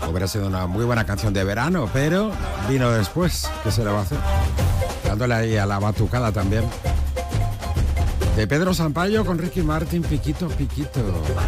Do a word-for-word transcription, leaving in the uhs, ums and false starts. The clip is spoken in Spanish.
Hubiera sido una muy buena canción de verano, pero vino después. ¿Qué se le va a hacer? Dándole ahí a la batucada también. De Pedro Sampaio con Ricky Martin, Piquito, Piquito.